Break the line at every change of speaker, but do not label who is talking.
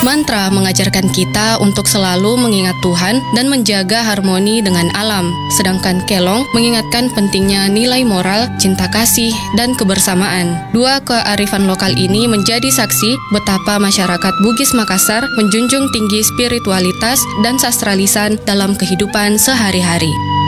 Mantra mengajarkan kita untuk selalu mengingat Tuhan dan menjaga harmoni dengan alam, sedangkan kelong mengingatkan pentingnya nilai moral, cinta kasih, dan kebersamaan. Dua kearifan lokal ini menjadi saksi betapa masyarakat Bugis Makassar menjunjung tinggi spiritualitas dan sastra lisan dalam kehidupan sehari-hari.